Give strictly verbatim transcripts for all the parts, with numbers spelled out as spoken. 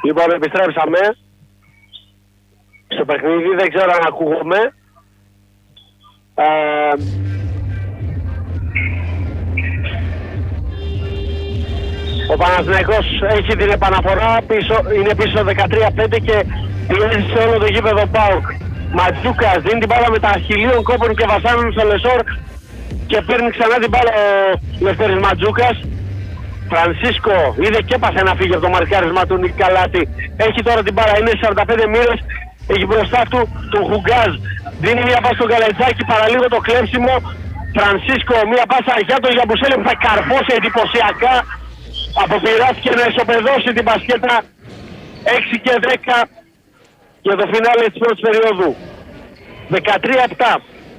Λοιπόν, επιστρέψαμε στο παιχνίδι, δεν ξέρω αν ακούγομαι. Ε, ο Παναθηναϊκός έχει την επαναφορά, πίσω, είναι πίσω δεκατρία πέντε και πιέζει σε όλο το γήπεδο ΠΑΟΚ. Ματζούκας δίνει την μπάλα με τα χιλίων κόπων και βασάνων στο Λεσόρ και παίρνει ξανά την μπάλα ο Λευτέρης Ματζούκας. Φρανσίσκο είδε και έπαθε να φύγει από το μαρκάρισμα του Νίκ Καλάτη. Έχει τώρα την μπάλα, είναι σαράντα πέντε μοίρες. Έχει μπροστά του τον Χουγκάζ. Δίνει μια πάσα στον Καλετζάκη, παραλίγο το κλέψιμο. Φρανσίσκο, μια πάσα για τον Γιαμπουσέλη που θα καρφώσει εντυπωσιακά. Αποπειράθηκε να ισοπεδώσει την μπασκέτα έξι και δέκα για το φινάλε της πρώτης περίοδου. δεκατρία επτά.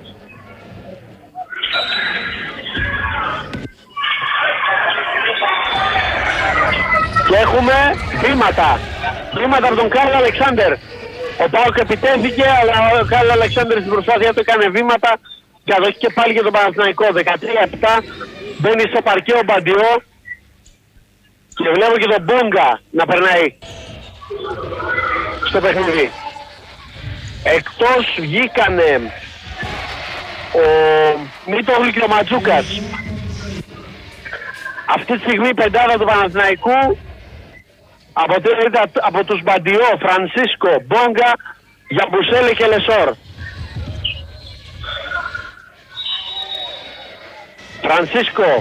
Και έχουμε βήματα. Βήματα από τον Κάρλ Αλεξάνδερ. Ο ΠΑΟΚ επιτέθηκε, αλλά ο Κάρλ Αλεξάνδερ στην προσπάθεια του έκανε βήματα και αδοχή και πάλι για τον Παναθηναϊκό. δεκατρία επτά. Μπαίνει στο παρκέ ο Μπαντιό και βλέπω και τον Μπόγκα να περνάει στο παιχνίδι. Εκτός βγήκανε ο Μίτογλου και ο Ματζούκας. Αυτή τη στιγμή η πεντάδα του Παναθηναϊκού αποτελείται από τους Μπαντιό, Φρανσίσκο, Μπόγκα, Γιαμπουσέλη και Λεσόρ. Φρανσίσκο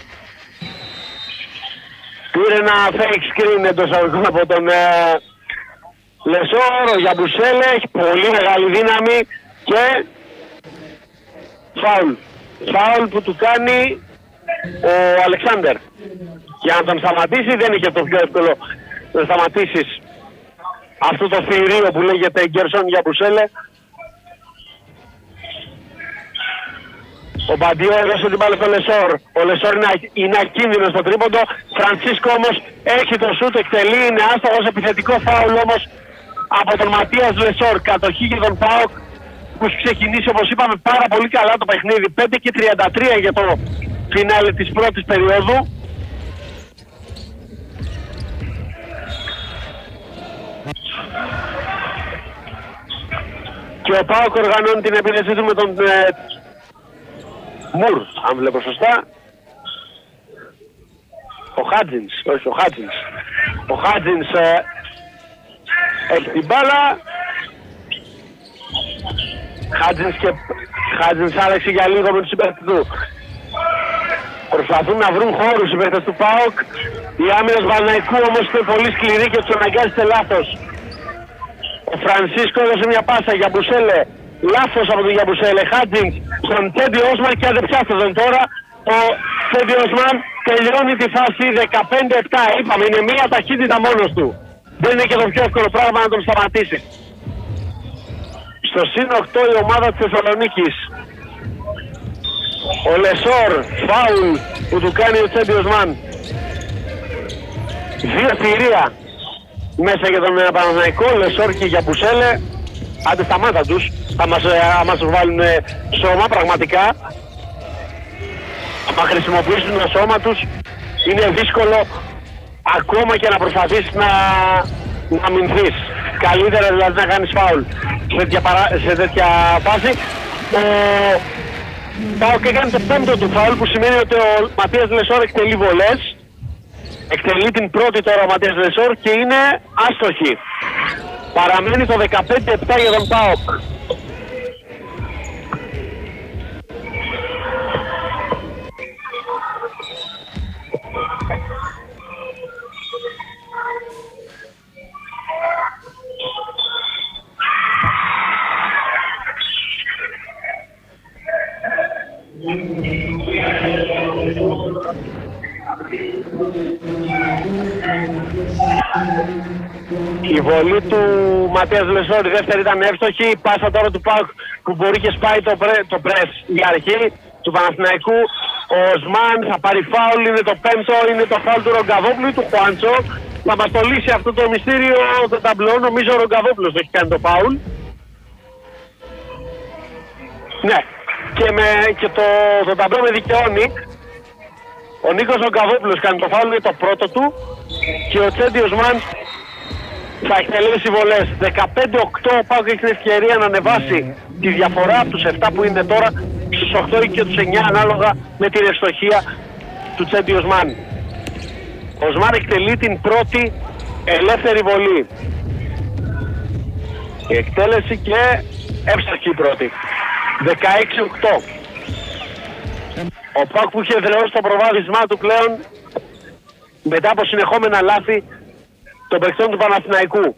πήρε ένα fake screen εντός αγωγικών από τον ε, Λεσόρ. Ο Γιαμπουσέλη έχει πολύ μεγάλη δύναμη και φάουλ. Φάουλ που του κάνει ο Αλεξάνδερ. Για να τον σταματήσει δεν είχε το πιο εύκολο να σταματήσεις αυτό το θηρίο που λέγεται Γκέρσον Γιαμπουσέλε. Ο Μπαντιό έδωσε την μπάλα στο Λεσόρ. Ο Λεσόρ είναι, είναι ακίνδυνος στο τρίποντο. Φρανσίσκο όμως έχει το σούτ, εκτελεί, είναι άστοχος, επιθετικό φάουλ όμως από τον Ματίας Λεσόρ. Κατοχή για τον ΠΑΟΚ που έχει ξεκινήσει, όπως είπαμε, πάρα πολύ καλά το παιχνίδι. πέντε και τριάντα τρία για το φινάλε της πρώτης περίοδου. Και ο ΠΑΟΚ οργανώνει την επίθεσή του με τον ε, Μουρ, αν βλέπω σωστά. Ο Χάτζινς, όχι ο Χάτζινς. Ο Χάτζινς ε, έχει την μπάλα. Χάτζινς και Χάτζινς άλλαξε για λίγο με τους συμπαίκτες του. Προσπαθούν να βρουν χώρους οι παίκτες του ΠΑΟΚ. Η άμυνα του Παναθηναϊκού όμως είναι πολύ σκληρή και τους αναγκάζει σε λάθος. Ο Φρανσίσκο έδωσε μια πάσα για Μπουσέλε. Λάθος από τον Γιαμπουσέλε. Χάτζινς στον Τέντι Όσμαν και αν δεν πιάσετε τον τώρα. Ο Τέντι Όσμαν τελειώνει τη φάση δεκαπέντε επτά. Είπαμε είναι μια ταχύτητα μόνος του. Δεν είναι και το πιο εύκολο πράγμα να τον σταματήσει. Στο συν οκτώ η ομάδα της Θεσσαλονίκης. Ο Λεσόρ, φάουλ που του κάνει ο Τέντι Όσμαν. Δύο θηρία μέσα για τον Παναθηναϊκό, Λεσόρ και Γιαμπουσέλε. Άντε σταμάτα τους, θα μας, θα μας βάλουν σώμα πραγματικά. Αν χρησιμοποιήσουν το σώμα τους είναι δύσκολο ακόμα και να προσπαθήσεις να, να αμυνθείς. Καλύτερα δηλαδή να κάνεις φάουλ σε τέτοια, παρά, σε τέτοια φάση. Ο ΠΑΟΚ έκανε το πέμπτο του φάουλ που σημαίνει ότι ο Ματίας Λεσόρ εκτελεί βολές. Εκτελεί την πρώτη τώρα ο Ματίας Λεσόρ και είναι άστοχη. Παραμένει το δεκαπέντε επτά για τον ΠΑΟΚ. Η βολή του Ματίας Λεσόρ, η δεύτερη ήταν εύστοχη. Η πάσα τώρα του ΠΑΟΚ που μπορεί και σπάει το, πρέ, το πρες για αρχή του Παναθηναϊκού. Ο Οσμάν θα πάρει φάουλ, είναι το πέμπτο, είναι το φάουλ του Ρογκαβόπουλου ή του Χουάντσο. Θα μας το λύσει αυτό το μυστήριο το ταμπλό, νομίζω ο Ρογκαβόπουλος έχει κάνει το φάουλ. Ναι, και, με, και το, το ταμπλό με δικαιώνει. Ο Νίκος Ρογκαβόπουλος κάνει το φάουλ, είναι το πρώτο του. Και ο Τσέντι Οσμάν θα εκτελέσει βολές. δεκαπέντε οκτώ ο ΠΑΟΚ έχει την ευκαιρία να ανεβάσει τη διαφορά από τους επτά που είναι τώρα στους οκτώ και τους εννιά ανάλογα με την ευστοχία του Τσέντι Οσμάν. Ο Οσμάν εκτελεί την πρώτη ελεύθερη βολή. Η εκτέλεση και εύστοχη η πρώτη. δεκαέξι οκτώ. Ο ΠΑΟΚ που είχε εδραιώσει το προβάδισμά του πλέον μετά από συνεχόμενα λάθη των παικτών του Παναθηναϊκού.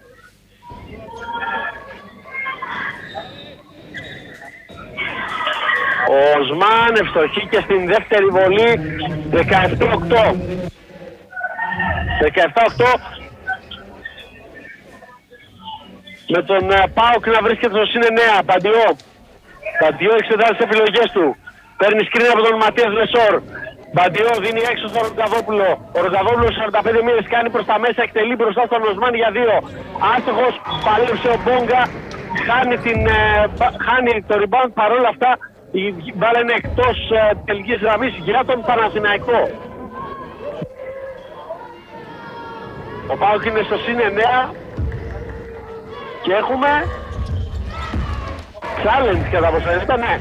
Ο Οσμάν ευστοχή και στην δεύτερη βολή. δεκαεπτά οκτώ. δεκαεπτά οκτώ. Με τον ΠΑΟΚ να βρίσκεται στο συν εννέα. Παντιό. Παντιό εξετάζει τις επιλογές του. Παίρνει σκριν από τον Ματίας Λεσόρ. Μπαντιό δίνει έξω στον Ρονταβόπουλο. Ο Ρονταβόπουλος σαράντα πέντε μοίρες κάνει προς τα μέσα, εκτελεί μπροστά στον Οσμάν για δύο. Άστοχος, παλέψε ο Μπόγκα, χάνει, την, ε, χάνει το rebound. Παρόλα αυτά η μπάλα είναι εκτός ε, τελικής γραμμής για τον Παναθηναϊκό. Ο ΠΑΟΚ είναι στο συν εννέα και έχουμε challenge κατά πως φαίνεται, ναι.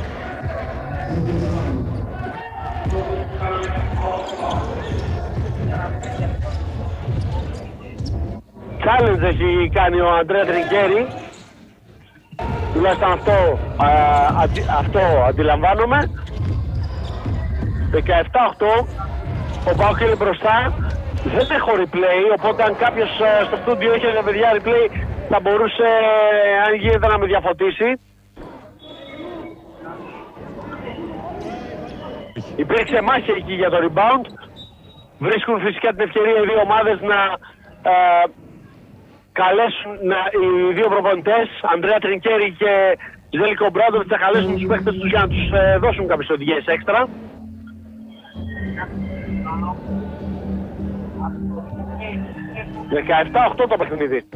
Challenge έχει κάνει ο Αντρέα Τρινκέρι. Τουλάχιστον αυτό, α, αντι, αυτό αντιλαμβάνομαι. δεκαεπτά οκτώ. Ο ΠΑΟΚ είναι μπροστά. Δεν έχω replay, οπότε αν κάποιος στο στούντιο έχει ένα παιδιά replay θα μπορούσε, αν γίνεται, να με διαφωτίσει. Υπήρξε μάχη εκεί για το rebound. Βρίσκουν φυσικά την ευκαιρία οι δύο ομάδες να ε, καλέσουν να, οι δύο προπονητές, Ανδρέα Τρινκέρι και Ζέλικο Μπράντοβιτς, να καλέσουν τους παίκτες τους για να τους ε, δώσουν κάποιες οδηγίες έξτρα. δεκαεπτά οκτώ το παιχνίδι.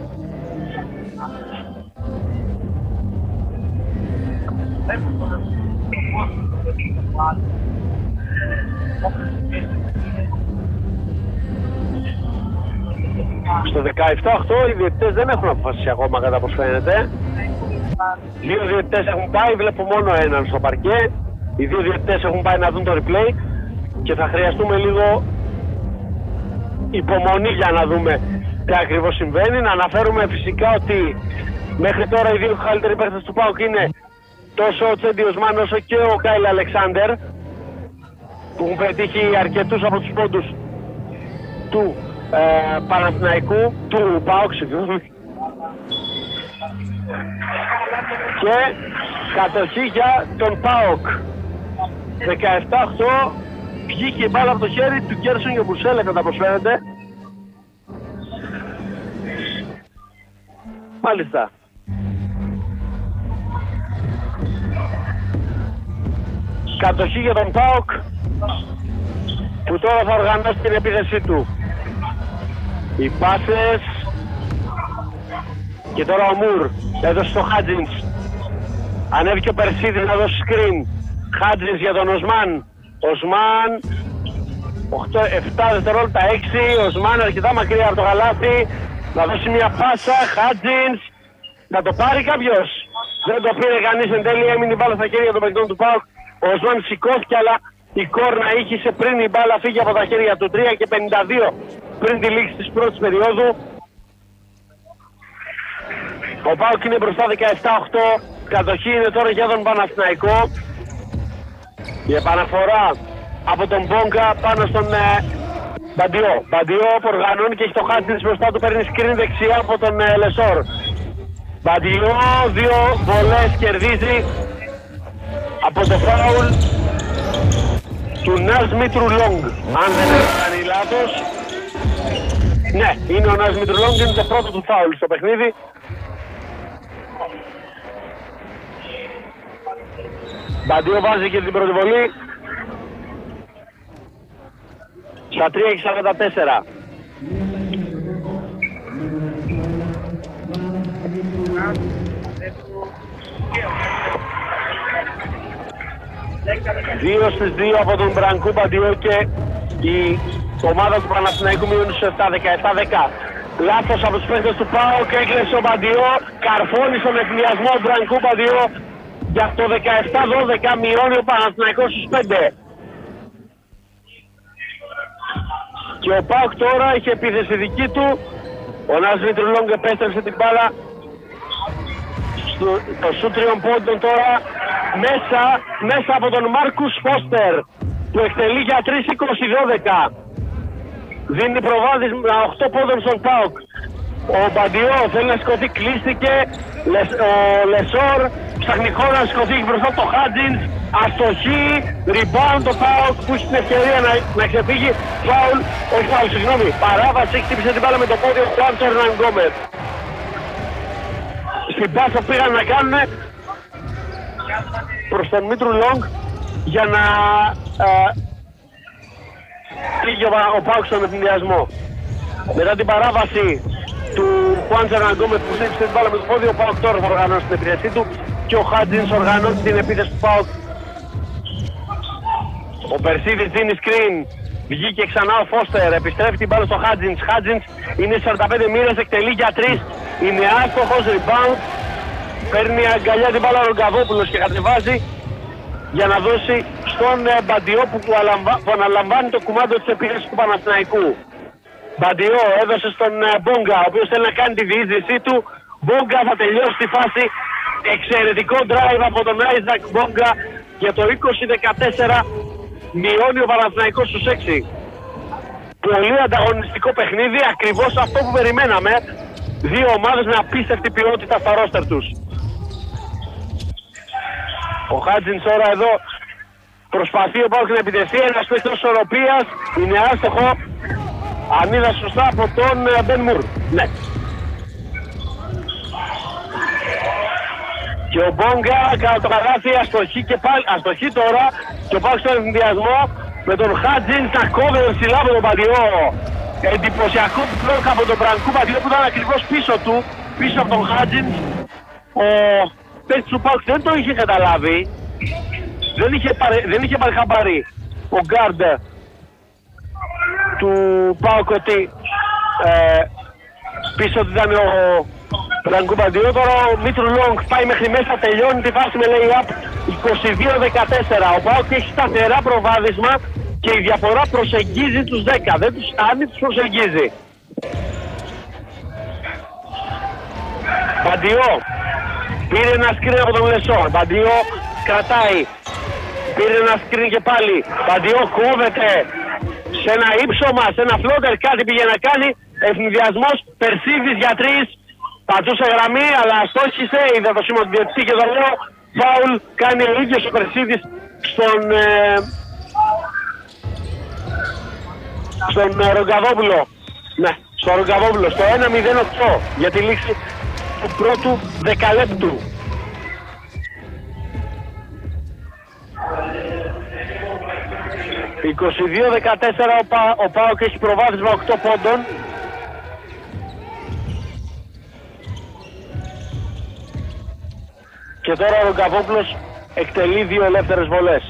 Στο δεκαεπτά οκτώ οι διαιτητές δεν έχουν αποφασίσει ακόμα κατά πως φαίνεται. Δύο διαιτητές έχουν πάει, βλέπω μόνο έναν στο παρκέ. Οι δύο διαιτητές έχουν πάει να δουν το replay και θα χρειαστούμε λίγο υπομονή για να δούμε τι ακριβώς συμβαίνει. Να αναφέρουμε φυσικά ότι μέχρι τώρα οι δύο καλύτεροι παίκτες του ΠΑΟΚ είναι τόσο ο Τσέντι Οσμάν όσο και ο Κάιλ Αλεξάνδερ, που έχουν πετύχει αρκετούς από τους πόντους του ε, Παναθηναϊκού, του ΠΑΟΚ, συγγνώμη. Και κατοχή για τον ΠΑΟΚ. δεκαεπτά οκτώ. Βγήκε η μπάλα από το χέρι του Γκέρσον Γιομπουσέλε, κατά πως φαίνεται. Μάλιστα. Κατοχή για τον ΠΑΟΚ, που τώρα θα οργανώσει την επίθεσή του. Οι πάσες. Και τώρα ο Μουρ έδωσε στο Χάτζινς. Ανέβηκε ο Περσίδης να δώσει screen. Χάτζινς για τον Οσμάν. Οσμάν οκτώ, επτά δευτερόλεπτα, έξι. Οσμάν αρκετά μακριά από το καλάθι. Να δώσει μια πάσα. Χάτζινς. Να το πάρει κάποιος. Δεν το πήρε κανείς εν τέλει. Έμεινε η μπάλα στα χέρια των παικτών του ΠΑΟΚ. Ο Οσμάν σηκώθηκε, αλλά η κόρνα ήχησε πριν η μπάλα φύγει από τα χέρια του. Τρία και πενήντα δύο πριν τη λήξη της πρώτης περίοδου. Ο ΠΑΟΚ είναι μπροστά δεκαεπτά οκτώ. Κατοχή είναι τώρα για τον Παναθηναϊκό. Η επαναφορά από τον Μπόγκα πάνω στον ε, Μπαντιό. Μπαντιό που οργανώνει και έχει το χάτι της μπροστά του, παίρνει σκριν δεξιά από τον ε, Λεσόρ. Μπαντιό, δύο βολές κερδίζει από το φάουλ του Νάζ Μητρουλόγκ. Αν δεν έχει κάνει λάθος. Ναι, είναι ο Νάζ Μητρουλόγκ, είναι το πρώτο του φάουλ στο παιχνίδι. Μπαντιό βάζει και την πρώτη βολή. Στα τρία και σαράντα τέσσερα. Δύο στις δύο από τον Μπρανκού. Μπαντιό και η ομάδα του Παναθηναϊκού μειώνει στους επτά, δεκαεπτά δέκα. Λάθος από τους παίκτες του ΠΑΟΚ, έκλεψε ο Μπαντιό, καρφώνει στον εκβιασμό του Μπρανκού Μπαντιό. Για το δεκαεπτά δώδεκα μειώνει ο Παναθηναϊκός στους πέντε. Και ο ΠΑΟΚ τώρα είχε επίθεση δική του. Ο Νάζ Μητρουλόγκ επέστρεψε την μπάλα. Στο, το σου τριών πόντων τώρα μέσα, μέσα από τον Μάρκους Φώστερ που εκτελεί για τρία είκοσι δώδεκα. Δίνει προβάδισμα οκτώ πόντων στον ΠΑΟΚ. Ο Μπαντιό θέλει να σηκωθεί, κλείστηκε. Ο Λεσόρ ψάχνει χώρο να σηκωθεί μπροστά από το Χάτζινς. Αστοχή, rebound το ΠΑΟΚ που έχει την ευκαιρία να, να ξεφύγει. Φάουλ, όχι φάουλ, συγγνώμη. Παράβαση, χτύπησε την μπάλα με το πόδι του Άντερ Ναγκόμερ. Στην πάσα πήγαν να κάνουν προς τον Μήτρου Λόγκ για να πήγε ο, ο ΠΑΟΚ στον ευθυνδιασμό. Μετά την παράβαση του Χουάντζερ Ναγκόμερ που χτύπησε την μπάλα με το πόδι, ο ΠΑΟΚ τώρα θα οργανώσει την επίθεσή του και ο Χάτζινς οργανώσει την επίθεση του ΠΑΟΚ. Ο Περσίδης δίνει screen, βγήκε ξανά ο Φώστερ, επιστρέφει την μπάλα στο Χάτζινς. Χάτζινς είναι σαράντα πέντε μοίρες, εκτελεί για τρεις, είναι άστοχος, rebound. Παίρνει αγκαλιά την μπάλα ο Ρογκαβόπουλος και κατεβάζει για να δώσει στον Μπαντιό που, που αναλαμβάνει το κουμάντο της επίθεσης του Παναθηναϊκού. Μπαντιό έδωσε στον Μπόγκα, ο οποίος θέλει να κάνει τη διείσδυσή του. Μπόγκα θα τελειώσει τη φάση. Εξαιρετικό drive από τον Άιζακ Μπόγκα για το είκοσι δεκατέσσερα. Μειώνει ο Παναθηναϊκός στους έξι. Πολύ ανταγωνιστικό παιχνίδι, ακριβώς αυτό που περιμέναμε. Δύο ομάδες με απίστευτη ποιότητα στα ρόστερ τους. Ο Χάτζινς τώρα εδώ προσπαθεί ο ΠΑΟΚ να επιτεθεί, ένας παίκτης ισορροπίας, είναι άστοχο. Αν είδα σωστά από τον Μπεν Μουρ. Ναι. Και ο Μπόγκα κατά το καλάθι, αστοχή και πάλι, αστοχή τώρα και ο ΠΑΟΚ στον ενδιασμό με τον Χάτζινς να κόβει ψηλά από τον Μπαντιό. Εντυπωσιακό μπλοκ από τον Μπρανκού Μπαντιό που ήταν ακριβώς πίσω του, πίσω από τον Χάτζινς. Ο παίκτης του ΠΑΟΚ δεν το είχε καταλάβει, δεν είχε, παρε, δεν είχε πάρει χαμπάρι ο γκάρντ του ΠΑΟΚ ότι ε, πίσω του ήταν ο Μπρανκού Μπαντιό. Τώρα ο Μήτρου Λόγκ πάει μέχρι μέσα, τελειώνει τη φάση με lay-up είκοσι δύο δεκατέσσερα. Ο ΠΑΟΚ έχει σταθερά προβάδισμα και η διαφορά προσεγγίζει τους δέκα, δεν τους φτάνει, τους προσεγγίζει. Μπαντιό πήρε ένα σκριν από τον Λεσόρ, Μπαντιό κρατάει, πήρε ένα σκριν και πάλι, Μπαντιό κόβεται σε ένα ύψωμα, σε ένα φλότερ, κάτι πήγε να κάνει, ευνηδιασμός, Περσίδης για τρεις, πατούσε γραμμή αλλά αστόχησε, είδα το σήμα του διαιτητή και το λέω, φάουλ, κάνει ο ίδιος ο Περσίδης στον... Ε, στον ε, Ρογκαβόπουλο. Ναι, στον Ρογκαβόπουλο, στο ένα μηδέν οκτώ για τη λήξη του πρώτου δεκαλέπτου. είκοσι δύο δεκατέσσερα ο, Πα, ο ΠΑΟΚ έχει προβάδισμα οκτώ πόντων. Και τώρα ο Ρογκαβόπουλος εκτελεί δύο ελεύθερες βολές.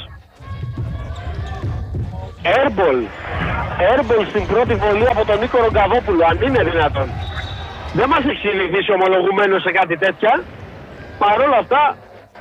Airball. Airball στην πρώτη βολή από τον Νίκο Ρογκαβόπουλο, αν είναι δυνατόν. Δεν μας έχει συνηθίσει ομολογουμένος σε κάτι τέτοια. Παρ' όλα αυτά,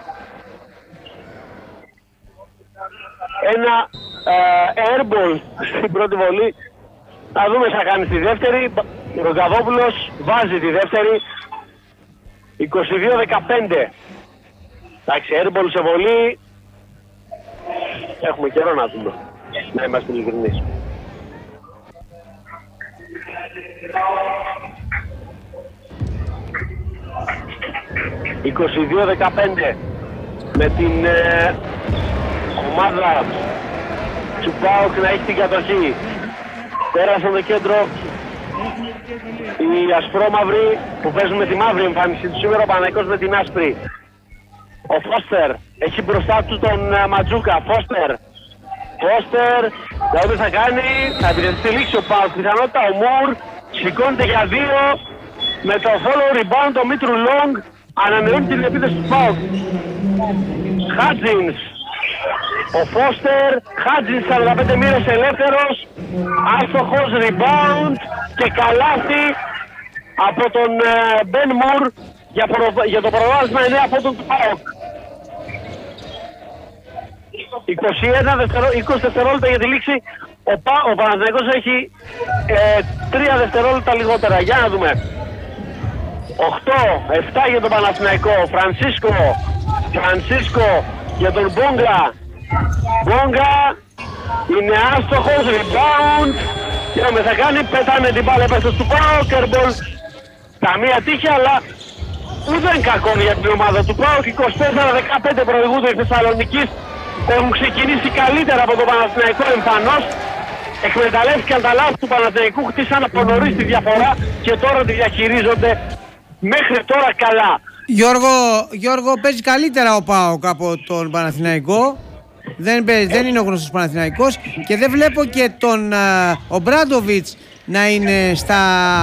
ένα ε, airball στην πρώτη βολή. Θα δούμε τι θα κάνει στη δεύτερη. Ο Ρογκαβόπουλος βάζει τη δεύτερη. είκοσι δύο δεκαπέντε. Εντάξει, airball σε βολή. Έχουμε καιρό να δούμε. Να είμαστε ειλικρινείς. είκοσι δύο δεκαπέντε με την ε, ομάδα του ΠΑΟΚ να έχει την κατοχή. Πέρασαν το κέντρο οι ασπρόμαυροι που παίζουν με τη μαύρη εμφάνιση του σήμερα, ο Παναθηναϊκός με την άσπρη. Ο Φώστερ έχει μπροστά του τον uh, Ματζούκα. Φώστερ Φώστερ δηλαδή θα κάνει, θα επιτεθεί λήξη ο ΠΑΟΚ πιθανότητα. Ο Μουρ σηκώνεται για δύο με το follow rebound το Μήτρου Λόγκ ανανεώνει την επίθεση του ΠΑΟΚ. Χάτζινς, ο Φώστερ, Χάτζινς σαράντα πέντε μοίρες ελεύθερος, άστοχος, rebound και καλάθι από τον Μπεν Μουρ για, προ, για το προβάδισμα εννέα πόντων του ΠΑΟΚ. είκοσι ένα δευτερό, είκοσι δευτερόλεπτα για τη λήξη. Ο, Πα, ο Παναθηναϊκός έχει ε, τρία δευτερόλεπτα λιγότερα. Για να δούμε. οκτώ επτά για τον Παναθηναϊκό. Φρανσίσκο. Φρανσίσκο για τον Μπόγκα. Μπόγκα είναι άστοχος. Rebound. Και με θα κάνει. Πετάνε την μπάλα επέστος του ΠΑΟΚ. Airball. Καμία τύχη, αλλά ουδέν κακό για την ομάδα του ΠΑΟΚ. είκοσι τέσσερα δεκαπέντε προηγούνται οι Θεσσαλονικείς. Έχουν ξεκινήσει καλύτερα από τον Παναθηναϊκό εμφανώς. Εκμεταλλεύτηκαν τα λάθη του Παναθηναϊκού, χτίσαν από νωρίς τη διαφορά και τώρα τη διαχειρίζονται μέχρι τώρα καλά. Γιώργο, Γιώργο παίζει καλύτερα ο ΠΑΟΚ από τον Παναθηναϊκό. Δεν, δεν είναι ο γνωστός Παναθηναϊκός και δεν βλέπω και τον α, ο Μπράντοβιτς να είναι στα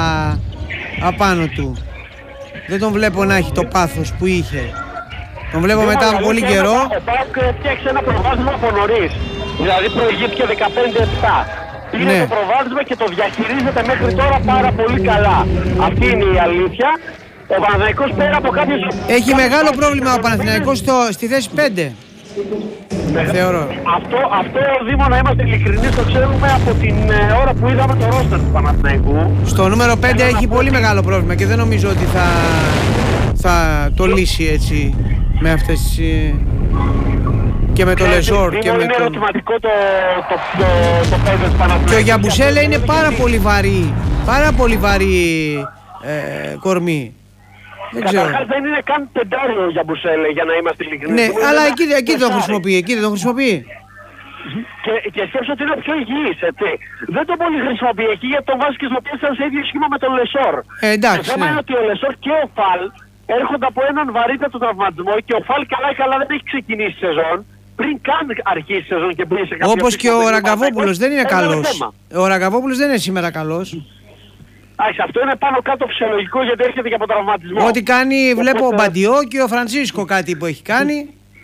απάνω του. Δεν τον βλέπω να έχει το πάθος που είχε. Τον βλέπω δεν μετά από πολύ καιρό. Ο ΠΑΟΚ φτιάξε ένα προβάδισμα από νωρίς. Δηλαδή προηγήθηκε δεκαπέντε επτά. Πήρε ναι. το προβάδισμα και το διαχειρίζεται μέχρι τώρα πάρα πολύ καλά. Αυτή είναι η αλήθεια. Ο Παναθηναϊκός πέρα από κάποιες... Έχει μεγάλο πρόβλημα ο Παναθηναϊκός στο, στη θέση πέντε. Ναι. Θεωρώ. Αυτό, αυτό Δήμο, να είμαστε ειλικρινείς, το ξέρουμε από την ε, ώρα που είδαμε το ρόστερ του Παναθηναϊκού. Στο νούμερο πέντε Ένα έχει πολύ μεγάλο πρόβλημα και δεν νομίζω ότι θα, θα το λύσει έτσι με αυτές τις... και με το Λεζόρ και με είναι το... ερωτηματικό το, το, το, το πέντε του Παναθηναϊκού. Και ο Γιαμπουσέλε είναι πάρα πολύ βαρύ, πάρα πολύ βαρύ ε, κορμί. Καταρχάς δεν είναι καν πεντάριο για Μπουσέλε, για να είμαστε ειλικρινείς. Ναι, αλλά εκεί, εκεί δεν τον χρησιμοποιεί, εκεί δεν τον χρησιμοποιεί. Και, και σκέψω ότι είναι πιο υγιής, έτσι. Δεν τον πολύ χρησιμοποιεί εκεί γιατί τον βάζει και στο πιέσαι σε ίδιο σχήμα με τον Λεσόρ. Ε, εντάξει, το θέμα ναι. είναι ότι ο Λεσόρ και ο Φαλ έρχονται από έναν βαρύτατο τραυματισμό και ο Φαλ καλά καλά δεν έχει ξεκινήσει σεζόν. Πριν καν αρχίσει σεζόν και μπει σε κάποια... Όπως και ο Ραγκαβόπουλος δεν είναι καλός. Ο Ραγκαβόπουλος δεν είναι σήμερα καλός. Άχι, αυτό είναι πάνω κάτω φυσιολογικό γιατί έρχεται και από τραυματισμό. Ό,τι κάνει, οπότε... βλέπω ο Μπαντιό και ο Φρανσίσκο κάτι που έχει κάνει.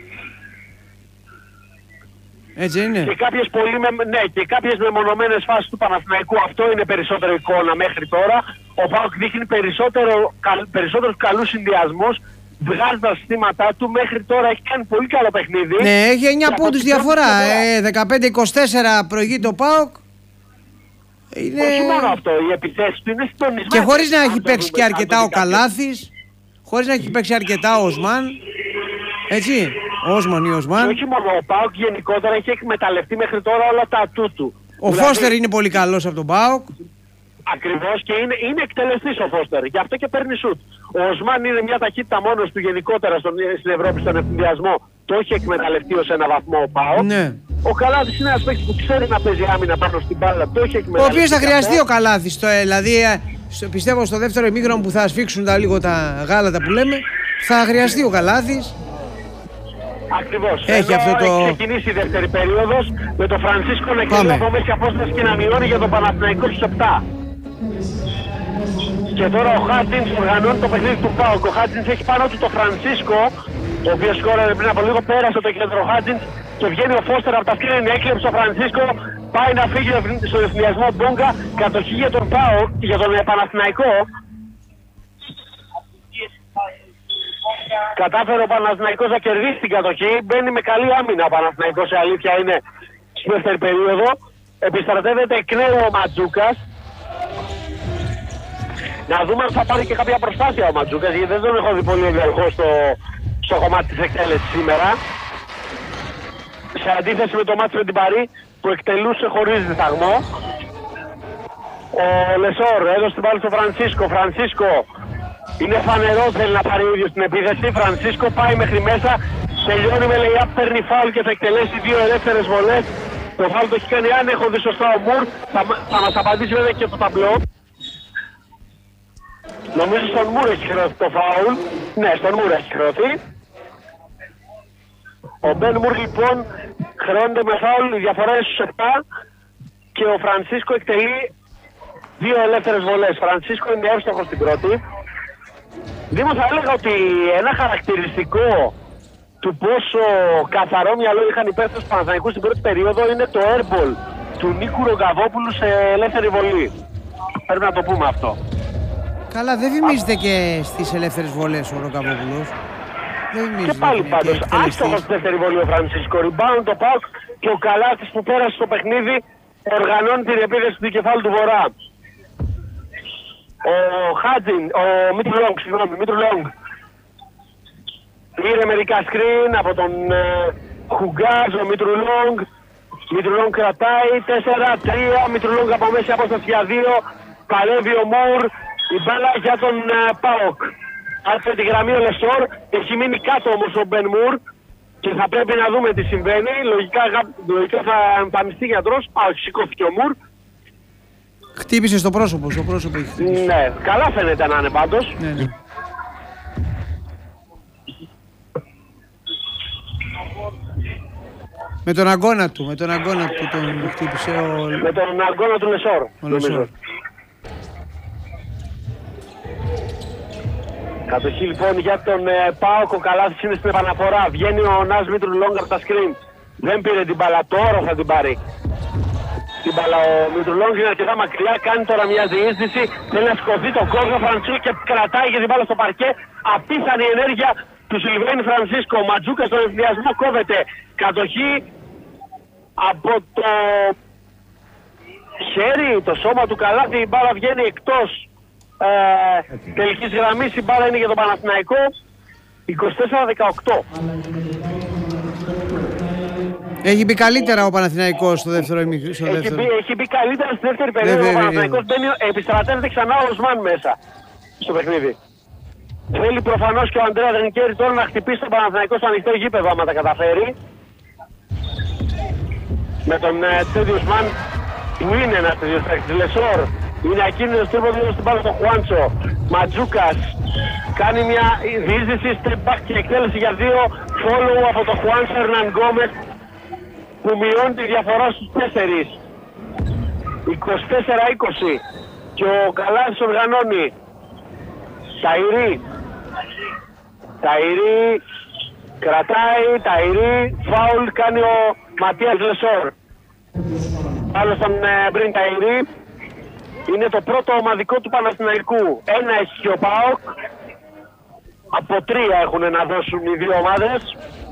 Έτσι είναι. Και κάποιες, πολύ με... ναι, και κάποιες μεμονωμένες φάσεις του Παναθηναϊκού, αυτό είναι περισσότερο εικόνα μέχρι τώρα. Ο ΠΑΟΚ δείχνει περισσότερο, κα... περισσότερους καλούς συνδυασμούς, βγάζει τα συστήματά του, μέχρι τώρα έχει κάνει πολύ καλό παιχνίδι. Ναι, έχει εννιά πόντους διαφορά, ε, δεκαπέντε είκοσι τέσσερα προηγείται ο ΠΑΟΚ. Είναι... Όχι μόνο αυτό, οι επιθέσεις του είναι συντονισμένες. Και χωρίς να έχει παίξει και αρκετά ο Καλάθης, χωρίς να έχει παίξει αρκετά ο Οσμάν. Έτσι, ο Οσμάν ή ο Οσμάν. Και όχι μόνο, ο ΠΑΟΚ γενικότερα έχει εκμεταλλευτεί μέχρι τώρα όλα τα ατού του. Ο δηλαδή... Φώστερ είναι πολύ καλός από τον ΠΑΟΚ. Ακριβώς, και είναι, είναι εκτελεστής ο Φώστερ, γι' αυτό και παίρνει σουτ. Ο Οσμάν είναι μια ταχύτητα μόνος του γενικότερα στον, στην Ευρώπη στον ευθυνδιασμό. Το έχει εκμεταλλευτεί ως ένα βαθμό ο ΠΑΟΚ. Ναι. Ο Καλάθης είναι ένας παίκτης που ξέρει να παίζει άμυνα πάνω στην μπάλα. Το έχει εκμεταλλευτεί. Ο οποίος θα χρειαστεί ο Καλάθης. Το, δηλαδή στο, πιστεύω στο δεύτερο ημίχρονο που θα σφίξουν τα λίγο τα γάλατα που λέμε, θα χρειαστεί ο Καλάθης. Ακριβώς. Έχει αυτό το... Έχει ξεκινήσει η δεύτερη περίοδος με τον Φρανσίσκο να εκτελεί από μέση απόσταση και να μειώνει για τον Παναθηναϊκό στους επτά. Και τώρα ο Χάτζινς οργανώνει το παιχνίδι του ΠΑΟΚ. Ο Χάτζινς έχει πάνω του το Φρανσίσκο, ο οποίος σκόραρε πριν από λίγο, πέρασε το κέντρο Χάτζινς και βγαίνει ο Φώστερ από τα σκρίνη, έκλεψε ο Φρανσίσκο, πάει να φύγει στον ευθυνδιασμό Μπόγκα, κατοχή για τον ΠΑΟΚ, για τον Παναθηναϊκό. Κατάφερε ο Παναθηναϊκός να κερδίσει την κατοχή, μπαίνει με καλή άμυνα ο Παναθηναϊκός, η αλήθεια είναι, στη δεύτερη περίοδο. Επιστρατεύεται εκ νέου ο Ματζούκας. Να δούμε αν θα πάρει και κάποια προσπάθεια ο Ματζούκας, γιατί δεν τον έχω δει πολύ ενεργό στο, στο κομμάτι της εκτέλεσης σήμερα. Σε αντίθεση με το μάτι με την Παρί που εκτελούσε χωρίς δισταγμό. Ο Λεσόρ έδωσε την πάλι στο Φρανσίσκο. Φρανσίσκο είναι φανερό, θέλει να πάρει ο ίδιος την επίθεση. Φρανσίσκο πάει μέχρι μέσα, τελειώνει με lay-up, παίρνει φάουλ και θα εκτελέσει δύο ελεύθερες βολές. Το φάουλ το έχει κάνει, αν έχω δει σωστά ο Μουρ, θα, θα μας απαντήσει βέβαια και το ταμπλό. Νομίζω στον Μουρ έχει χρεωθεί το φάουλ. Ναι, στον Μουρ έχει χρεωθεί. Ο Μπεν Μουρ λοιπόν χρεώνεται με φάουλ, η διαφορά είναι στους επτά και ο Φρανσίσκο εκτελεί δύο ελεύθερες βολές. Φρανσίσκο είναι εύστοχος στην πρώτη. Δήμο, θα έλεγα ότι ένα χαρακτηριστικό του πόσο καθαρό μυαλό είχαν οι παίκτες του Παναθηναϊκού στην πρώτη περίοδο είναι το airball του Νίκου Ρογκαβόπουλου σε ελεύθερη βολή. Πρέπει να το πούμε αυτό. Καλά, δεν θυμίζεται και στις ελεύθερες βολές ο Ροκαβόπουλος. Δεν θυμίζεται. Και πάλι πάντως, άστοχος στη δεύτερη βολή ο Φρανσίσκο. Rebound το ΠΑΟΚ και ο Καλάθης που πέρασε στο παιχνίδι οργανώνει την επίδεση του κεφάλου του Βορρά. Ο Χάτζιν, ο Μίτρου Λόγκ, συγγνώμη, Μίτρου Λόγκ πήρε μερικά screen από τον ε, Χουγκάζ, ο Μίτρου Λόγκ. Μίτρου Λόγκ κρατάει τέσσερα τρία, Μίτρου Λόγκ από μέση απόσταση για δύο. Παλεύει ο Μουρ, η μπάλα για τον ε, ΠΑΟΚ. Άρθε τη γραμμή ο Λεσόρ, έχει μείνει κάτω όμως ο Μπεν Μουρ και θα πρέπει να δούμε τι συμβαίνει. Λογικά, λογικά θα εμφανιστεί γιατρός. Α, σηκώθηκε ο Μουρ. Χτύπησε στο πρόσωπο, στο πρόσωπο έχει χτύπησε. Ναι, καλά φαίνεται να είναι πάντως. Ναι, ναι. Με τον αγκώνα του, με τον αγκώνα του τον χτύπησε ο... Με τον αγκώνα του Λεσόρ. Ο Λεσόρ. Κατοχή λοιπόν για τον ε, ΠΑΟΚ, ο Καλάθης είναι στην επαναφορά. Βγαίνει ο Νας Μήτρου Λόγκ από τα screen. Δεν πήρε την μπάλα, τώρα θα την πάρει. Την μπάλα ο Μήτρου Λόγκ είναι αρκετά μακριά, κάνει τώρα μια διείσδυση. Θέλει να σηκωθεί τον κόσμο Φρανσίσκο και κρατάει και την μπάλα στο παρκέ. Απίθανη ενέργεια του Σιλβένη Φρανσίσκο. Ο Ματζούκα στον ευθυνδιασμό κόβεται. Κατοχή από το χέρι, το σώμα του Καλάθη, η μπάλα βγαίνει εκτός ε, τελικής γραμμής, η μπάλα είναι για τον Παναθηναϊκό. είκοσι τέσσερα δεκαοκτώ. Έχει μπει καλύτερα ο Παναθηναϊκός στο δεύτερο ημίχρονο. Έχει, έχει μπει καλύτερα στη δεύτερη περίοδο. Ο Παναθηναϊκός μπαίνει, επιστρατεύεται ξανά ο Οσμάν μέσα στο παιχνίδι. Θέλει προφανώς και ο Αντρέα Δενικέρη τώρα να χτυπήσει τον Παναθηναϊκό στο ανοιχτό γήπεδο άμα τα καταφέρει. Με τον Τέντι Ουσμάν που είναι ένας τέτοιος παίκτης. Λεσόρ είναι ακίνητος τρίποντο, δίνει στην μπάλα στον Χουάντσο. Ματζούκας κάνει μια διείσδυση, step back και εκτέλεση για δύο. Follow από τον Χουάντσο Ερναν Γκόμες που μειώνει τη διαφορά στους τέσσερις. είκοσι τέσσερα είκοσι και ο Καλάθης οργανώνει. Ταΐρη. Ταΐρη κρατάει, Ταΐρη, φάουλ κάνει ο Ματίας Λεσόρ. Άλλο στον πριν Ταΐρη. Είναι το πρώτο ομαδικό του Παναθηναϊκού. Ένα έχει και ο ΠΑΟΚ. Από τρία έχουν να δώσουν οι δύο ομάδες.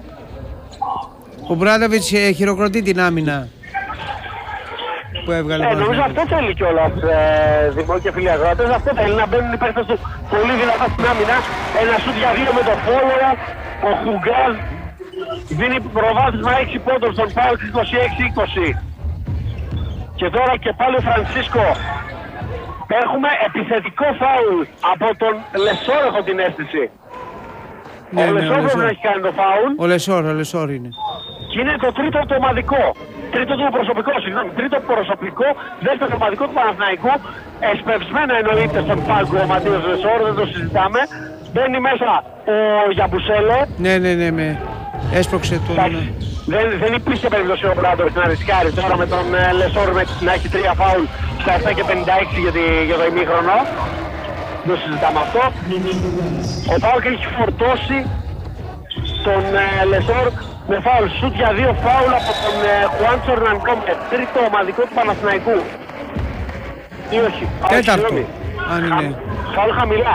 Ο Μπράντοβιτς χειροκροτεί την άμυνα που έβγαλε. Ε, νομίζω αυτό θέλει κιόλας, ε, Δημό και φίλοι αγρότες. Αυτό θέλει, να μπαίνουν οι παίκτες του πολύ δυνατά στην άμυνα. Ένα σουτ για δύο με το Φόλορα. Ο Χουγκάζ δίνει προβάδισμα έξι πόντων στον ΠΑΟΚ είκοσι έξι είκοσι. Και τώρα και πάλι ο Φρανσίσκο. Έχουμε επιθετικό φάουλ από τον Λεσόρ, έχω την αίσθηση. Ναι, ο ναι, Λεσόρ πρέπει να έχει κάνει το φάουλ. Ο Λεσόρ, ο Λεσόρ είναι. Και είναι το τρίτο το ομαδικό. Τρίτο το προσωπικό, συγγνώμη. Τρίτο προσωπικό, δεύτερο ομαδικό του Παναθηναϊκού. Εσπευσμένα εννοείται στον πάγκο ο Ματίας Λεσόρ, δεν το συζητάμε. Μπαίνει μέσα ο Γιαμπουσέλε. Ναι, ναι, ναι, με έσπρωξε τον... Δεν, δεν υπήρχε περίπτωση ο Μπράντοβιτς να ρισκάρει τώρα με τον ε, Λεσόρ με, να έχει τρία φάουλ στα επτά και πενήντα έξι για, τη, για το ημίχρονο. Δεν συζητάμε αυτό. Ο ΠΑΟΚ έχει φορτώσει τον ε, Λεσόρ με φάουλ. Σουτ για δύο φάουλ από τον ε, Χουάντσο Ερναν Γκόμες. Τρίτο ομαδικό του Παναθηναϊκού. Ή όχι. Τέταρτο. Αν είναι. Φάουλ χαμηλά.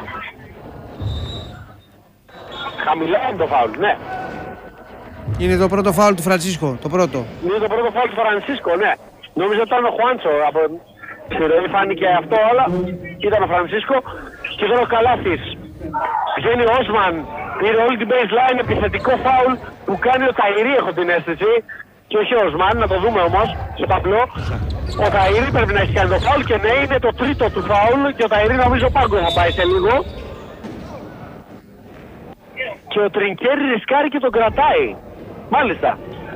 Χαμηλά είναι το φάουλ, ναι. Είναι το πρώτο φάουλ του Φρανσίσκο, το πρώτο. Είναι το πρώτο φάουλ του Φρανσίσκο, ναι. Νομίζω ότι ήταν ο Χουάντσο. Από τη ροή φάνηκε αυτό, αλλά ήταν ο Φρανσίσκο. Και τώρα ο Καλάθης. Βγαίνει ο Όσμαν, πήρε όλη την baseline, επιθετικό φάουλ που κάνει ο Ταΐρη, έχω την αίσθηση. Και όχι ο Όσμαν, να το δούμε όμως στο ταμπλό. Ο Ταΐρη πρέπει να έχει κάνει το φάουλ και ναι, είναι το τρίτο του φάουλ. Και ο Ταΐρη νομίζω πάγκο θα πάει σε λίγο. Και ο Τρινκέρι ρισκάρει και τον κρατάει. Μάλιστα.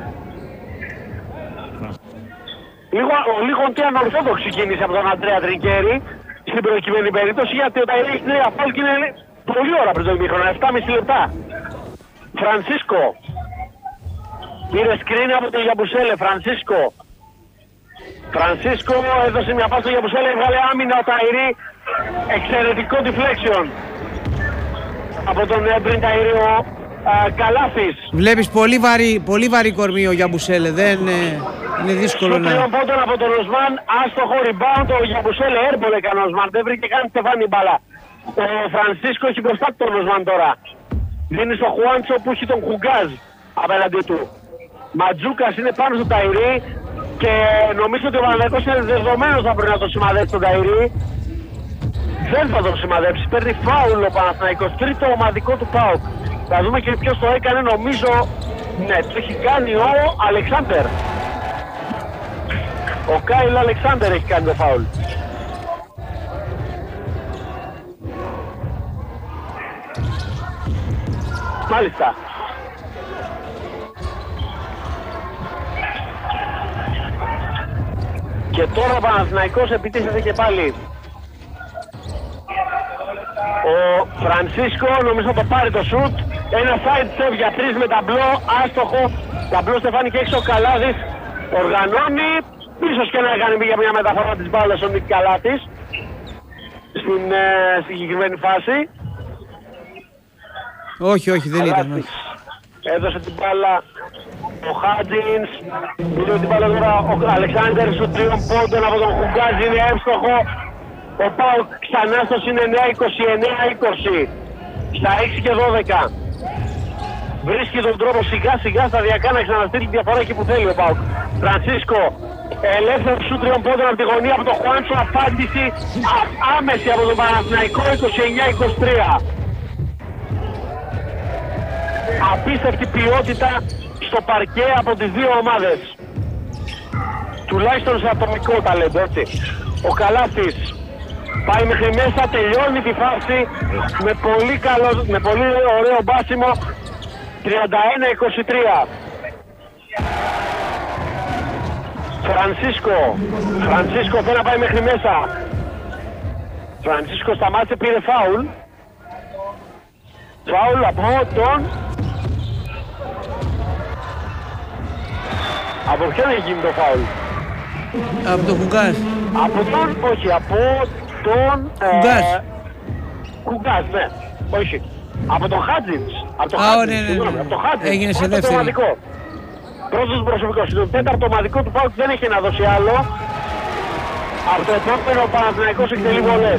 Λίγο, λίγο τι ανορθόδοξη κίνηση από τον Αντρέα Τρινκέρι στην προκειμένη περίπτωση, γιατί ο Ταΐρη έχει τρία φάουλ και είναι πολύ ώρα πριν το ημίχρονο, επτά και μισή λεπτά. Φρανσίσκο. Πήρε σκριν από τον Γιαμπουσέλε. Φρανσίσκο. Φρανσίσκο έδωσε μια πάση στον Γιαμπουσέλε, έβγαλε άμυνα ο Ταΐρη. Εξαιρετικό deflection από τον πριν Ταΐρη ο Καλάθης. Βλέπεις πολύ βαρύ, πολύ βαρύ κορμί ο Γιαμπουσέλε, δεν ε, είναι δύσκολο να... Τριών πόντων από τον Οσμάν, άστοχο rebound, ο Γιαμπουσέλε έρπολε έκανε ο Οσμάν, δεν βρήκε καν στεφάνι μπάλα. Ο Φρανσίσκο έχει μπροστά τον Οσμάν τώρα. Δίνει στο Χουάντσο που έχει τον Χουγκάζ απέναντί του. Ματζούκας είναι πάνω στο Ταϊρή και νομίζω ότι ο Παναθηναϊκός είναι δεδομένος να πρέπει να το σημαδέψει τον Ταϊρή. Δεν θα τον σημαδέψει, παίρνει φάουλ ο Παναθηναϊκός, τρίτο ομαδικό του ΠΑΟΚ. Θα δούμε και ποιος το έκανε, νομίζω, ναι, το έχει κάνει ο Αλεξάνδερ. Ο Κάιλ Αλεξάνδερ έχει κάνει το φάουλ. Μάλιστα. Και τώρα ο Παναθηναϊκός επιτίθεται και πάλι. Ο Φρανσίσκο νομίζω θα το πάρει το σουτ. Ένα side step για τρεις με ταμπλό, άστοχο. Ταμπλό στεφάνει και έξω ο Καλάδης. Οργανώνει. Ίσως και να κάνει για μια μεταφορά της μπάλας ο Νίκ Καλάτης. Στην ε, συγκεκριμένη φάση. Όχι, όχι, δεν ήταν. Όχι. Έδωσε την μπάλα ο Χάτζινς. Πήρε την μπάλα τώρα ο Αλεξάνδερ στο τριών πόντων από τον Χουγκάζ, είναι εύστοχο. Ο ΠΑΟΚ ξανά στο συν εννέα είκοσι εννέα είκοσι. Στα έξι και δώδεκα. Βρίσκει τον τρόπο σιγά σιγά σταδιακά να ξαναστείλει τη διαφορά εκεί που θέλει ο ΠΑΟΚ. Φρανσίσκο, ελεύθερο σου τριών πόντων από τη γωνία από τον Χουάντσο. Απάντηση άμεση από τον Παναθηναϊκό είκοσι εννέα είκοσι τρία. Απίστευτη ποιότητα στο παρκέ από τις δύο ομάδες. Τουλάχιστον σε ατομικό ταλέντο, έτσι. Ο Καλάθης πάει μέχρι μέσα, τελειώνει τη φάση με πολύ, καλό, με πολύ ωραίο μπάσιμο. τριάντα ένα είκοσι τρία. Φρανσίσκο. Φρανσίσκο θέλει να πάει μέχρι μέσα. Φρανσίσκο σταμάτησε, πήρε φάουλ. Φάουλ από τον... Από ποιον έχει γίνει το φάουλ? Από τον Κουγκάζ. Από τον... όχι, από τον... Κουγκάζ. Ε, Κουγκάζ, ναι. Όχι. Από τον Χάτζινς. Από τον Α, Χάτζινς, ναι, ναι, ναι. συγγνώμη, από τον Χάτζινς. Έγινε σε Πρώτο δεύτερη. ομαδικό. Πρώτος προσωπικός. Το τέταρτο ομαδικό του ΠΑΟΚ δεν έχει να δώσει άλλο. Από το επόμενο ο Παναθηναϊκός εκτελεί βολές.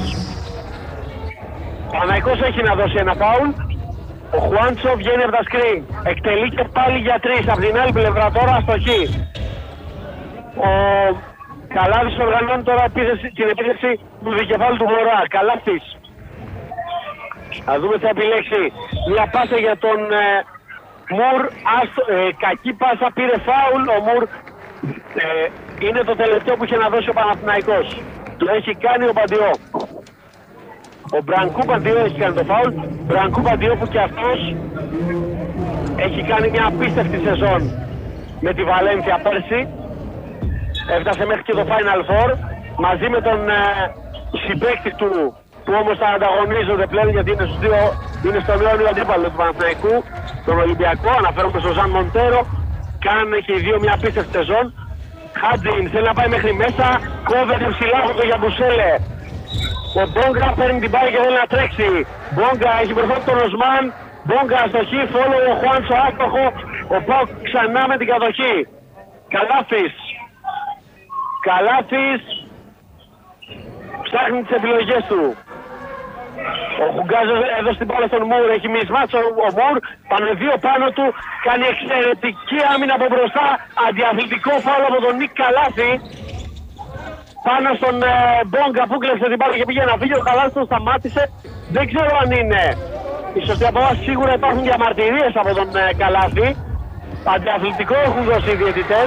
Ο Παναθηναϊκός έχει να δώσει ένα φάουλ. Ο Χουάντσο βγαίνει από τα σκριν. Εκτελεί και πάλι για τρεις. Από την άλλη πλευρά τώρα αστοχή. Ο Καλάδης οργανώνει τώρα επίθεση, την επίθεση του δικεφάλου του Βορρά. Καλάθης. Θα δούμε τι θα επιλέξει. Μια πάσα για τον ε, Μουρ. Άστο, ε, κακή πάσα, πήρε φάουλ. Ο Μουρ ε, είναι το τελευταίο που είχε να δώσει ο Παναθηναϊκός. Το έχει κάνει ο Παντιό. Ο Μπρανκού Παντιό έχει κάνει το φάουλ. Μπρανκού Παντιό που και αυτός έχει κάνει μια απίστευτη σεζόν με τη Βαλένθια πέρσι. Έφτασε μέχρι και το Final Four μαζί με τον ε, συμπαίκτη του που όμως θα ανταγωνίζονται πλέον γιατί είναι, στους δύο, είναι στον αιώνιο αντίπαλο του Παναθηναϊκού, τον Ολυμπιακό. Αναφέρομαι στον Ζαν Μοντέρο. Κάνανε και οι δύο μια απίστευτη σεζόν. Χάτζιν θέλει να πάει μέχρι μέσα. Κόβεται ψηλά από τον Γιαμπουσέλε. Ο Μπόγκα παίρνει την μπάλα και θέλει να τρέξει. Μπόγκα έχει μπροστά τον Οσμάν. Μπόγκα αστοχή, φόλο ο Χουάντσο άστοχο. Ο Πάοκ ξανά με την κατοχή. Καλάθης. Καλάθης ψάχνει τις επιλογές του. Ο Χουγκάζος έδωσε την μπάλα στον Μουρ, έχει μισμάτσει ο Μουρ, πάνε δύο πάνω του, κάνει εξαιρετική άμυνα από μπροστά, αντιαθλητικό φάουλ από τον Νίκ Καλάθη. Πάνω στον ε, Μπόγκα που κλέψε την μπάλα και πήγε να φύγει, ο Καλάθης τον σταμάτησε. Δεν ξέρω αν είναι η σωστή απόφαση, σίγουρα υπάρχουν διαμαρτυρίες από τον ε, Καλάθη. Αντιαθλητικό έχουν δώσει οι διαιτητές.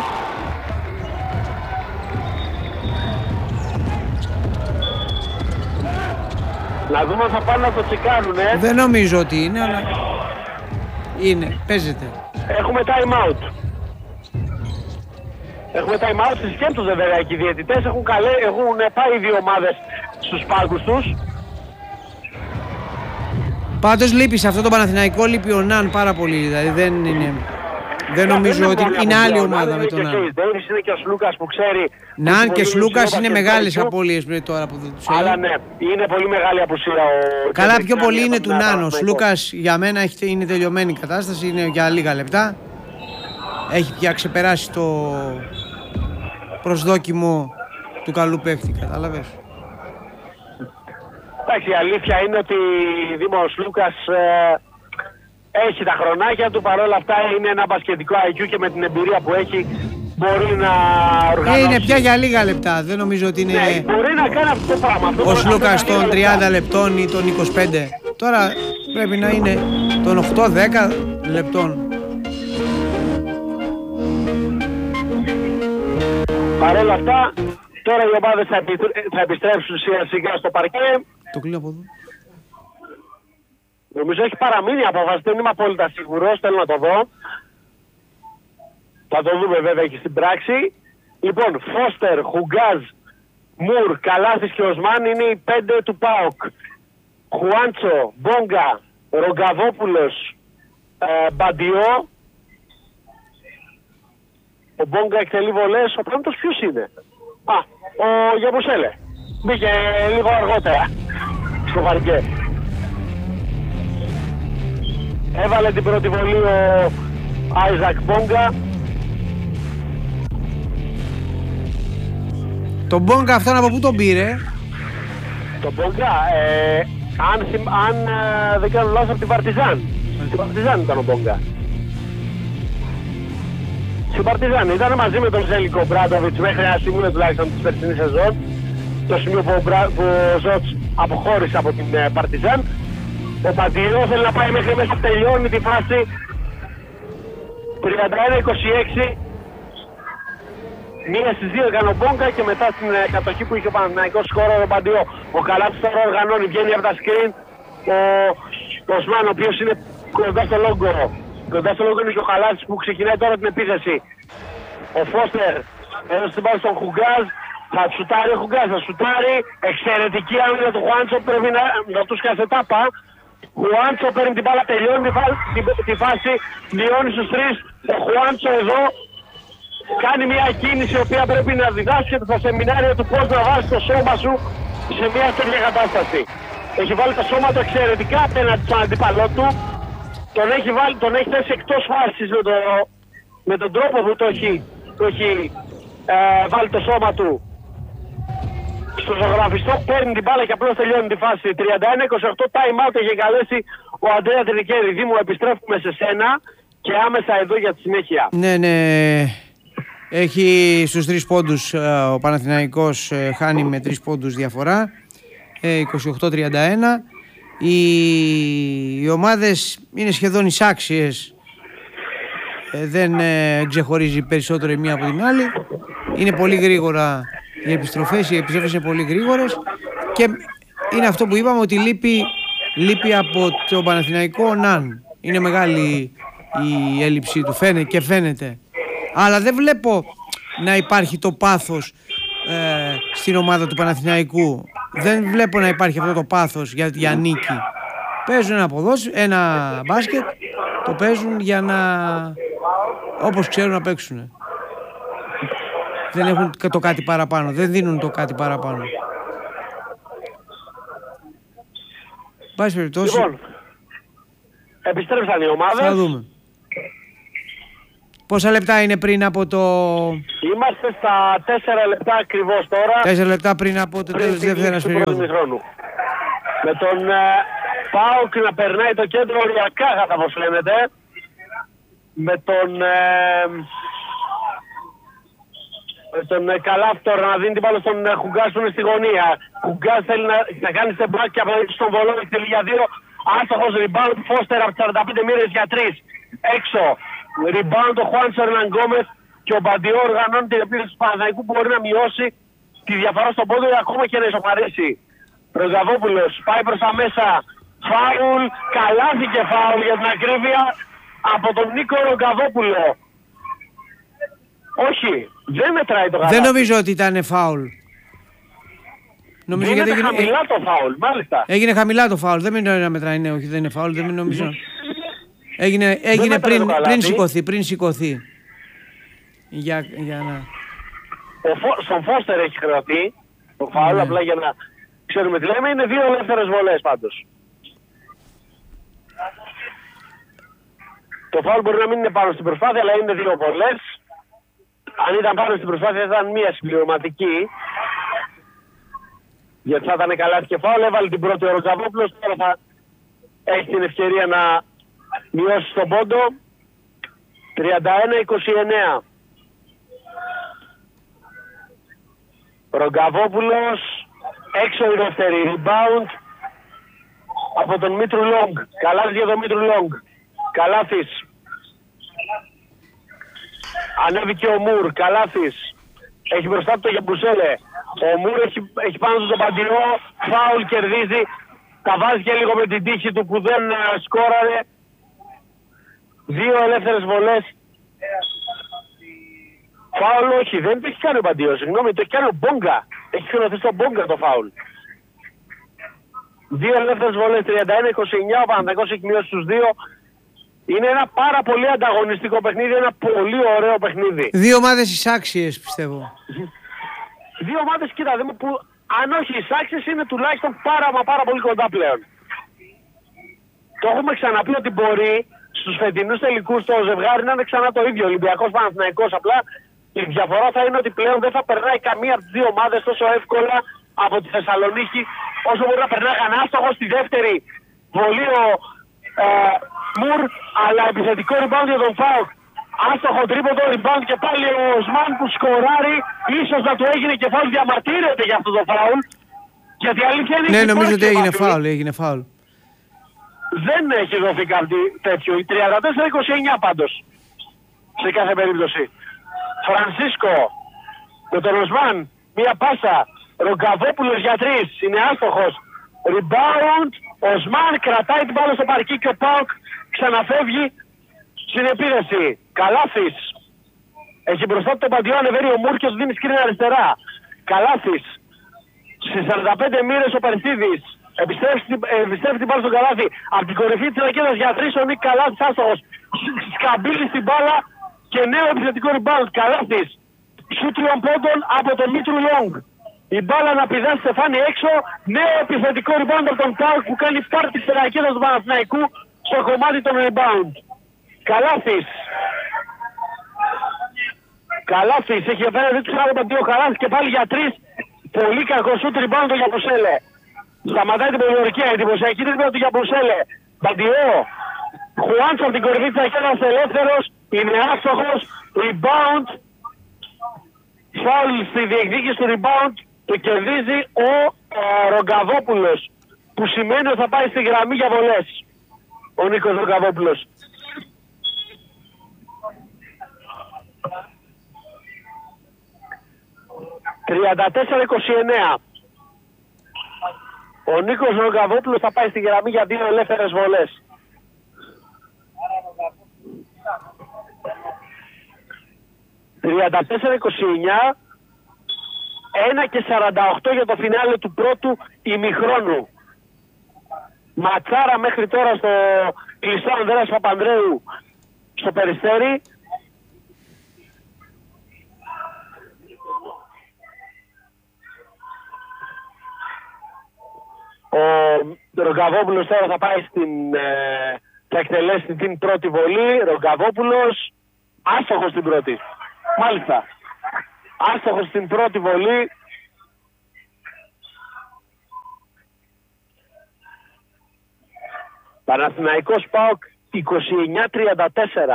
Να δούμε αν θα πάνε να το τσεκάρουνε. Δεν νομίζω ότι είναι, αλλά είναι, παίζεται. Έχουμε time out. Έχουμε time out, συσκέπτονται βέβαια και οι διαιτητές. Έχουν, καλέ, έχουν πάει οι δύο ομάδες στους πάγκους τους. Πάντως λείπει σε αυτό το Παναθηναϊκό, λείπει ο Ναν πάρα πολύ, δηλαδή δεν είναι... Δεν νομίζω ότι είναι άλλη ομάδα με τον Ναν. Είναι και ο Σλούκας που ξέρει. Ναν και Σλούκας είναι μεγάλες απώλειες τώρα που δεν τους έχει. Αλλά ναι, είναι πολύ μεγάλη απουσία ο. Καλά, πιο πολύ είναι του Ναν. Ο Σλούκας για μένα είναι τελειωμένη η κατάσταση, είναι για λίγα λεπτά. Έχει πια ξεπεράσει το προσδόκιμο του καλού παίκτη, κατάλαβες. Εντάξει, η αλήθεια είναι ότι Δήμος Λούκας ε, έχει τα χρονάκια του, παρόλα αυτά είναι ένα μπασκετικό άι κιου και με την εμπειρία που έχει μπορεί να οργανώσει. Ε, είναι πια για λίγα λεπτά, δεν νομίζω ότι είναι... Ναι, μπορεί να κάνει αυτό το πράγμα. Αυτό ο Λούκας των τριάντα λεπτών ή των είκοσι πέντε. Τώρα πρέπει να είναι των οκτώ δέκα λεπτών. Παρόλα αυτά, τώρα οι ομάδες θα, επιστρέ... θα επιστρέψουν σιγά σιγά στο παρκέ. Το κλείνω από εδώ. Νομίζω έχει παραμείνει η απόφαση, δεν είμαι απόλυτα σίγουρος, θέλω να το δω. Θα το δούμε βέβαια και στην πράξη. Λοιπόν, Φώστερ, Χουγκάζ, Μουρ, Καλάθης και Οσμάν είναι οι πέντε του ΠΑΟΚ. Χουάντσο, Μπόγκα, Ρογκαβόπουλος, ε, Μπαντιό. Ο Μπόγκα εκτελεί βολές, ο πρώτος ποιος είναι? Α, ο Γιαμπουσέλε. Μπήκε λίγο αργότερα στο παρκέ. Έβαλε την πρώτη βολή ο Άιζακ Μπόγκα. Τον Μπόγκα αυτόν από πού τον πήρε? Τον Μπόγκα, ε, αν, αν ε, δεν κάνω λάθος, από την Παρτιζάν. Στην Παρτιζάν ήταν ο Μπόγκα. Στην Παρτιζάν ήταν μαζί με τον Ζέλικο Μπράντοβιτς μέχρι ένα σημείο τουλάχιστον της περσινής σεζόν. Το σημείο που ο, Μπρα, που ο Ζότς αποχώρησε από την ε, Παρτιζάν. Ο Παντιό θέλει να πάει μέχρι μέσα, τελειώνει τη φάση τριάντα ένα είκοσι έξι. Μία στις δύο έκανε ο Μπόγκα και μετά στην ε, κατοχή που είχε ο Παναθηναϊκός σκόρο ο Παντιό. Ο Καλάτης τώρα οργανώνει, βγαίνει από τα σκριν ο Οσμάν, ο οποίος είναι κοντά στο λόγκο. Κοντά στο λόγκο είναι και ο Καλάτης που ξεκινάει τώρα την επίθεση. Ο Φώστερ έδωσε την μπάλα στον Χουγκάζ. Θα σουτάρει ο Χουγκάζ, θα σουτάρει. Εξαιρετική άμυνα του Χουάντσο, πρέπει να, να τους κase τάπα. Χουάντσο παίρνει την μπάλα, τελειώνει τη, τη, τη φάση, μειώνει στους τρεις. Ο Χουάντσο εδώ κάνει μια κίνηση η οποία πρέπει να διδάσκεται στα σεμινάρια του πώς να βάζει το σώμα σου σε μια τέτοια κατάσταση. Έχει βάλει το σώμα του εξαιρετικά απέναντι στον αντίπαλό του. Τον έχει, βάλει, τον έχει θέσει εκτός φάσης με, το, με τον τρόπο που το έχει, το έχει ε, βάλει το σώμα του. Στο ζωγραφιστό παίρνει την μπάλα και απλώς τελειώνει τη φάση. τριάντα ένα είκοσι οκτώ time out έχει καλέσει ο Αντρέα Τρικέρη. Δήμο, επιστρέφουμε σε σένα και άμεσα εδώ για τη συνέχεια. Ναι, ναι. Έχει στους τρεις πόντους ο Παναθηναϊκός, χάνει με τρεις πόντους διαφορά. είκοσι οκτώ τριάντα ένα. Οι, οι ομάδες είναι σχεδόν εισάξιες. Δεν ε, ξεχωρίζει περισσότερο η μία από την άλλη. Είναι πολύ γρήγορα οι επιστροφές, οι επιστροφές είναι πολύ γρήγορες και είναι αυτό που είπαμε, ότι λείπει, λείπει από το Παναθηναϊκό Ναν. Είναι μεγάλη η έλλειψή του, φαίνεται και φαίνεται. Αλλά δεν βλέπω να υπάρχει το πάθος ε, στην ομάδα του Παναθηναϊκού. Δεν βλέπω να υπάρχει αυτό το πάθος για, για νίκη. Παίζουν ένα ποδόσφαιρο, ένα μπάσκετ, το παίζουν για να... όπως ξέρουν να παίξουν. Δεν έχουν το κάτι παραπάνω, δεν δίνουν το κάτι παραπάνω. Πάση περιπτώσει. Λοιπόν, επιστρέψαν οι ομάδες. Θα δούμε. Πόσα λεπτά είναι πριν από το... Είμαστε στα τέσσερα λεπτά ακριβώς τώρα. τέσσερα λεπτά πριν από το τέλος της δεύτερης περίοδου. Με τον ε, ΠΑΟΚ να περνάει το κέντρο οριακά, κατά όπως φαίνεται. Με τον... Ε, με τον ε, Καλάφτορ να δίνει την μπάλα στον ε, Χουγκάζ που είναι στη γωνία. Χουγκάζ θέλει να, να κάνει step back και απέναντι στον Βολό, θέλει για δύο. Άστοχος rebound, Φώστερ από τις σαράντα πέντε μοίρες για τρεις. Έξω. Rebound ο Χουάντσο Ερναν Γκόμεθ και ο Μπαντιό οργανώνει την επίθεση του Παναθηναϊκού που μπορεί να μειώσει τη διαφορά στον πόντο ή ακόμα και να ισοπαρίσει. Ρογκαβόπουλος πάει προς τα μέσα. Φάουλ, καλάθηκε φάουλ για την ακρίβεια από τον Νίκο Ρογκαβόπουλο. Όχι, δεν μετράει το καλάθι. Δεν νομίζω ότι ήταν φάουλ. Νομίζω Γίνεται γιατί έγινε... χαμηλά το φάουλ, μάλιστα. Έγινε χαμηλά το φάουλ, δεν είναι να μετράει, ναι, όχι δεν είναι φάουλ, δεν νομίζω. Έγινε, έγινε έτρεχε πριν, το καλάθι. πριν σηκωθεί, πριν σηκωθεί. Για, για να... Ο Φω, στον Φώστερ έχει χρεωθεί το φάουλ, Ναι. απλά για να ξέρουμε τι λέμε. Είναι δύο ελεύθερες βολές πάντως. Το φάουλ μπορεί να μην είναι πάνω στην προσπάθεια, αλλά είναι δύο βολές. Αν ήταν πάνω στην προσπάθεια θα ήταν μία συμπληρωματική. Γιατί θα ήταν καλά και φάουλ, έβαλε την πρώτη ο Ρογκαβόπουλος, τώρα θα έχει την ευκαιρία να μειώσει τον πόντο. τριάντα ένα είκοσι εννέα. Ρογκαβόπουλος, έξω η δεύτερη, rebound από τον Μήτρου Λόγκ. Καλάθι για τον Μήτρου Λόγκ. Καλάθις. Ανέβηκε ο Μουρ, Καλάθις. Έχει μπροστά του το Γιαμπουσέλε. Ο Μουρ έχει, έχει πάνω του τον Παντιό, φάουλ κερδίζει. Τα βάζει και λίγο με την τύχη του που δεν uh, σκόραρε. Δύο ελεύθερες βολές. Φάουλ όχι, δεν το έχει κάνει ο Παντιό, συγγνώμη, το έχει κάνει ο Μπόγκα. Έχει χρεωθεί στον Μπόγκα το φάουλ. Δύο ελεύθερες βολές, τριάντα ένα είκοσι εννέα, ο Παναθηναϊκός έχει μειώσει στους δύο. Είναι ένα πάρα πολύ ανταγωνιστικό παιχνίδι, ένα πολύ ωραίο παιχνίδι. Δύο ομάδες εισάξιες, πιστεύω. Δύο ομάδες, κοίτα, δούμε που αν όχι εισάξιες είναι τουλάχιστον πάρα μα πάρα πολύ κοντά πλέον. Το έχουμε ξαναπεί ότι μπορεί στους φετινούς τελικούς το ζευγάρι να είναι ξανά το ίδιο. Ολυμπιακός Παναθηναϊκός, απλά η διαφορά θα είναι ότι πλέον δεν θα περνάει καμία από τις δύο ομάδες τόσο εύκολα από τη Θεσσαλονίκη όσο μπορεί να περνάει ένα άστοχο στη δεύτερη βολή ο ε, Μουρ, αλλά επιθετικό rebound για τον Φάουκ. Άστοχο τρίποντο, rebound και πάλι ο Οσμάν που σκοράρει, ίσως να του έγινε και φάουλ, διαμαρτύρεται για αυτό το φάουλ. Γιατί η αλήθεια είναι Ναι, ότι νομίζω ότι υπάρχει έγινε φάουλ. φάουλ, έγινε φάουλ. Δεν έχει δοθεί κάτι τέτοιο. Η τριάντα τέσσερα είκοσι εννέα πάντως. Σε κάθε περίπτωση. Φρανσίσκο με τον Οσμάν. Μία πάσα. Ρογκαβόπουλος για τρεις. Είναι άστοχος. Rebound. Οσμάν κρατάει την μπάλα στο παρκή και ο Πάοκ ξαναφεύγει στην επίδεση. Καλάθις. Έχει μπροστά του τον Παντιό, ανεβαίνει ο Μουρ και του δίνει σκριν αριστερά. Καλάθις. Στις σαράντα πέντε μοίρες ο Περσίδης. Επιστρέφει, επιστρέφει την μπάλα στον Καλάθι. Από την κορυφή της ρακέτας για τρεις ο Νίκ Καλάθις άστοχος. Σκαμπίλει στην μπάλα και νέο επιθετικό rebound. Καλάθις. Σου τριών πόντων από τον Μήτρου Λόγκ. Η μπάλα να πηδά στεφάνει έξω. Νέο επιθετικό rebound από τον Πάοκ που κάνει πάρτι της ρακέτας του Παναθηναϊκού στο κομμάτι των rebound. Καλάθις. Καλάθις έχει απέναντι του άλλο παντίο Καλάθις και πάλι για τρεις. Πολύ κακό σουτ rebound για Μπουσέλε. Σταματάει την πολιορκία, εντυπωσιακή τρίποτα του για Μπουσέλε. Παντιό. Χουάντς από την κορυφή της ρακέτας ελεύθερος. Είναι άστοχος. Rebound. Φάουλ στη διεκδίκηση του rebound. Το κερδίζει ο ε, Ρογκαβόπουλος. Που σημαίνει ότι θα πάει στη γραμμή για βολές. Ο Νίκος Ρογκαβόπουλος. τριάντα τέσσερα είκοσι εννέα. Ο Νίκος Ρογκαβόπουλος θα πάει στη γραμμή για δύο ελεύθερες βολές. τριάντα τέσσερα είκοσι εννέα. ένα και σαράντα οκτώ για το φινάλε του πρώτου ημιχρόνου. Ματσάρα μέχρι τώρα στο κλειστό Ανδρέας Παπανδρέου στο Περιστέρι. Ο Ρογκαβόπουλος τώρα θα πάει στην... Ε, θα εκτελέσει την πρώτη βολή. Ρογκαβόπουλος άστοχος στην πρώτη. Μάλιστα. Άστοχος στην πρώτη βολή. Παναθηναϊκός ΠΑΟΚ είκοσι εννέα τριάντα τέσσερα.